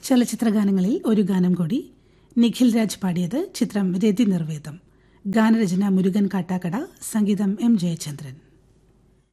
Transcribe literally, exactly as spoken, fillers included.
ചലച്ചിത്ര ഗാനങ്ങളിൽ ഒരു ഗാനം കൂടി. നിഖിൽ രാജ് പാടിയത്. ചിത്രം രതി നിർവേദം. ഗാനരചന മുരുകൻ കാട്ടാക്കട. സംഗീതം എം ജയചന്ദ്രൻ.